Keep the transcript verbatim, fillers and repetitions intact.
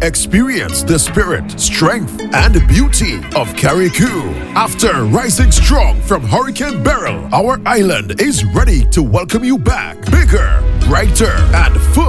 Experience the spirit, strength, and beauty of Carriacou. After rising strong from Hurricane Beryl, our island is ready to welcome you back. Bigger, brighter, and full